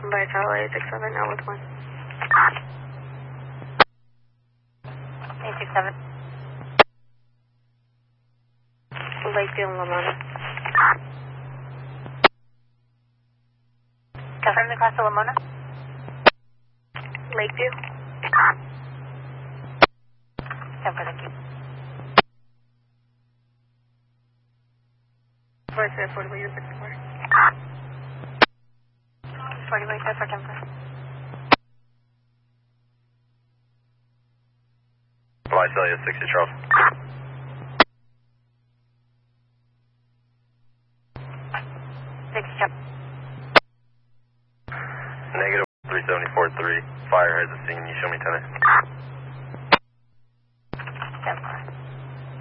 by Charlie 867, now with 1. 867. Lakeview and Lamona. Confirm the cross to Lamona. Lakeview. 10 for thank you. First, 40 by 64. 40 by 10 for 10 for. Visalia 60 Charles. 60 Charles. Negative 374-3. Fire has a scene. You show me 10.